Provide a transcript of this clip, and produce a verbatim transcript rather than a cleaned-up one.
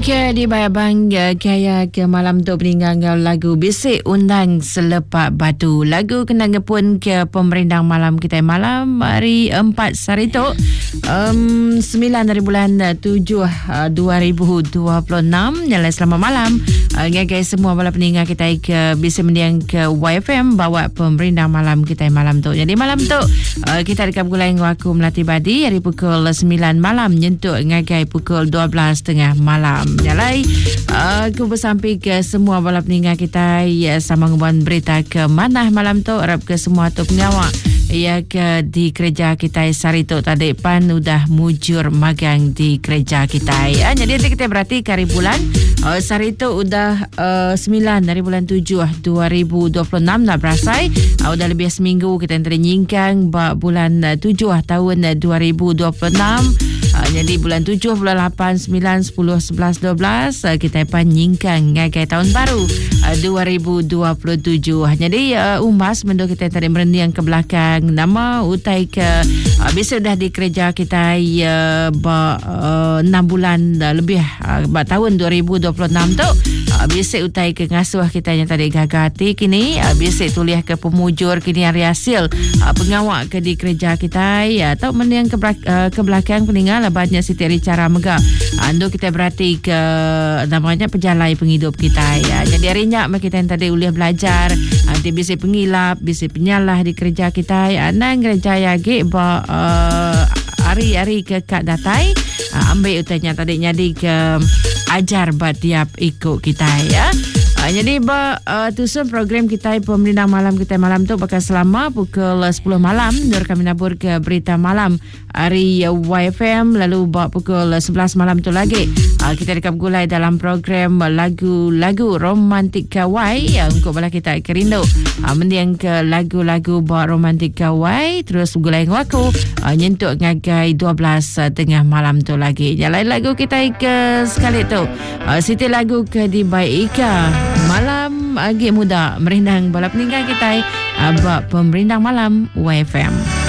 ke di Bayabang kaya ke malam tu peninggal lagu Bisik Undang Selepak Batu. Lagu kenangan pun ke pemerintah malam kita malam hari empat Sarito um, sembilan dari bulan tujuh dua ribu dua puluh enam. Nyalai selamat malam uh, guys semua bala peninggal kita ke Bisik mendiang ke Y F M bawa pemerintah malam kita malam tu. Jadi malam tu uh, kita dekat gulai waku Melati Badi hari pukul sembilan malam nyentuk ngagai pukul dua belas tengah malam. Nyalai uh, aku bersampai ke semua bala peninggal kita ya, sama ngebuan berita ke mana malam tu harap ke semua tu pengawak ya ke di kerja kita Sarito tadi pan udah mujur magang di kerja kita ya. Jadi kita berarti kari bulan uh, Sarito udah uh, sembilan dari bulan tujuh dua ribu dua puluh enam nak berasai uh, udah lebih seminggu kita antara nyingkang bulan uh, tujuh tahun uh, dua ribu dua puluh enam. Uh, jadi bulan tujuh, bulan lapan, sembilan, sepuluh, sebelas, dua belas uh, kita pan nyingkang ngagai tahun baru uh, dua ribu dua puluh tujuh. Jadi uh, umas mendo kita tadi merendiang ke belakang nama utai ke uh, biasa dah di kerja kita uh, ba, uh, enam bulan uh, lebih uh, ba, tahun dua ribu dua puluh enam tu uh, biasa utai ke ngasuh kita yang tadi gagati kini uh, biasa tuliah ke pemujur kini hari hasil uh, pengawak ke di kerja kita ya, atau mendiang ke, uh, ke belakang peninggal banyak Siti Ricara Mega ando kita berarti ke namanya pejalai penghidup kita ya. Jadi harinya kita yang tadi uliah belajar nanti bisa pengilap bisa penyalah di kerja kita ya, nang kerja ya ge ba uh, hari-hari ke kak datai uh, ambil utanya tadi nyadi ke ajar bat tiap ikut kita ya. Uh, jadi ba uh, tusun program kita pemerintah malam kita malam tu bakal selama pukul sepuluh malam dur kami nabur ke berita malam hari uh, Y F M, lalu ba pukul sebelas malam tu lagi uh, kita dekat gulai dalam program lagu-lagu romantik kawai ya, untuk bala kita kerindu uh, mendiang ke lagu-lagu ba romantik kawai terus gulai ngaku uh, nyentuk ngagai dua belas uh, tengah malam tu lagi. Jalan lagu kita ke sekali tu uh, Siti lagu ke di Baik Ika malam agi muda merindang bala peninggal kita uh, ba pemerintah malam Y F M.